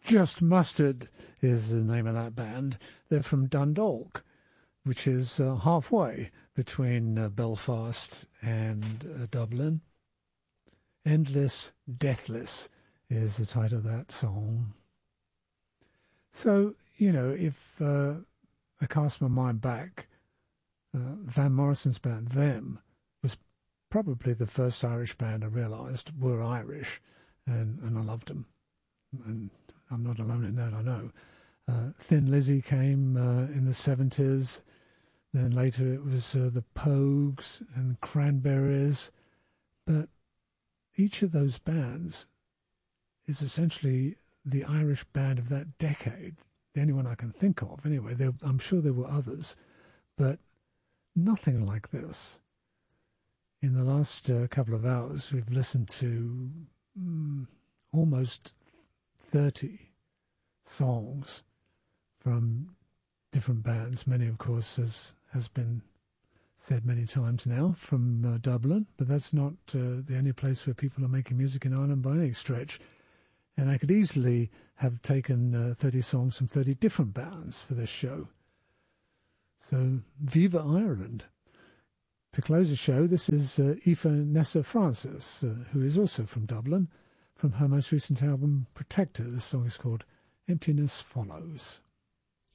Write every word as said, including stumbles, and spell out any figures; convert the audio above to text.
Just Mustard is the name of that band. They're from Dundalk, which is uh, halfway between uh, Belfast and uh, Dublin. Endless, Deathless is the title of that song. So, you know, if uh, I cast my mind back, uh, Van Morrison's band, Them, was probably the first Irish band I realised were Irish, and, and I loved them. And I'm not alone in that, I know. Uh, Thin Lizzy came uh, in the seventies. Then later it was uh, the Pogues and Cranberries. But each of those bands is essentially the Irish band of that decade. The only one I can think of, anyway. There, I'm sure there were others, but nothing like this. In the last uh, couple of hours, we've listened to mm, almost thirty songs from different bands. Many, of course, as has been said many times now, from uh, Dublin, but that's not uh, the only place where people are making music in Ireland by any stretch. And I could easily have taken uh, thirty songs from thirty different bands for this show. So, Viva Ireland. To close the show, this is uh, Aoife Nessa Francis, uh, who is also from Dublin, from her most recent album, Protector. This song is called Emptiness Follows.